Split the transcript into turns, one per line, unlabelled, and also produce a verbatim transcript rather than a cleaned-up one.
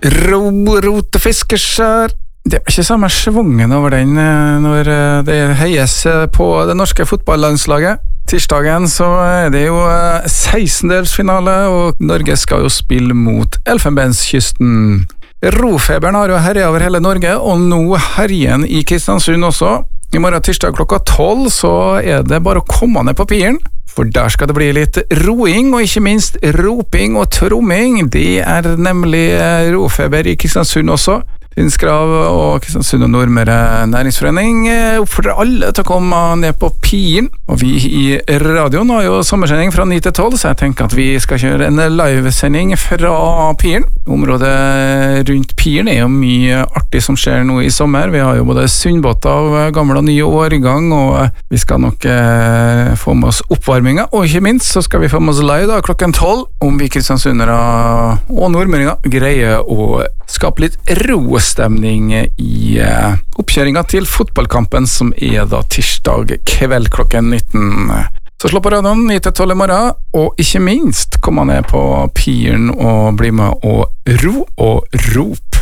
Ro, rotefiskeskjær. Det er ikke samme svungen over den når det heies på det norske fotballandslaget. Tirsdagen så er det jo sekstendedelsfinale, og Norge skal jo spille mot Elfenbenskysten. Rofeberen har jo herjet over hele Norge, og nå herjer den i Kristiansund også. I morgen tirsdag klokka tolv så er det bare å komme ned på piren, for der skal det bli litt roing, og ikke minst roping og tromming. Det er nemlig rofeber i Kristiansund også. Finskrav og Kristiansund og Nordmøre Næringsforening oppfordrer alle til å komme ned på piren, og vi i radioen har jo sommersending fra ni til tolv, så jeg tenker at vi skal kjøre en livesending fra piren. Området rundt piren er jo mye artig som skjer nå i sommer. Vi har jo både sundbåter av gamle og nye årgang, og vi skal nok eh, få med oss oppvarminga, og ikke minst så skal vi få med oss live da, klokken tolv, om vi kristiansundere og nordmøringer greier å skape litt rostemning i uh, oppkjøringa til fotballkampen som er da tirsdag kveld klokken nitten. Så slå på radioen ni til tolv i morgen, og ikke minst kom ned på piren og bli med og ro og rop.